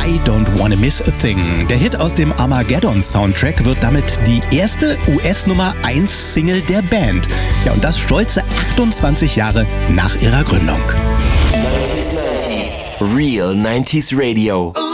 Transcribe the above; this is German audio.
I Don't Wanna Miss a Thing. Der Hit aus dem Armageddon-Soundtrack wird damit die erste US-Nummer-1-Single der Band. Ja, und das stolze 28 Jahre nach ihrer Gründung. Real 90s Radio.